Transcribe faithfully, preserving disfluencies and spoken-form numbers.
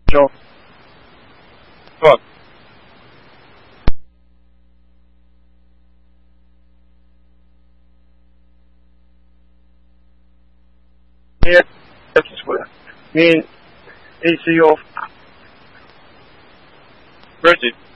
Joe. What? Yeah, that's what I mean. A C off. Reggie.